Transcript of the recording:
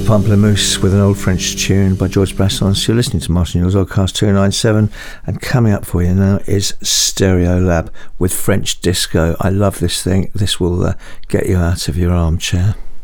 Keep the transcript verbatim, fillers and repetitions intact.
Pamplemousse with an old French tune by George Brassens. You're listening to Martin Yule's Oddcast two ninety-seven, and coming up for you now is Stereolab with French Disco. I love this thing. This will uh, get you out of your armchair.